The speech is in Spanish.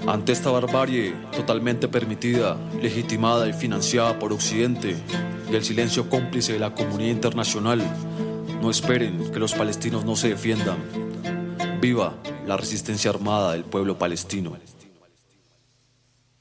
Ante esta barbarie totalmente permitida, legitimada y financiada por Occidente y el silencio cómplice de la comunidad internacional, no esperen que los palestinos no se defiendan. ¡Viva la resistencia armada del pueblo palestino!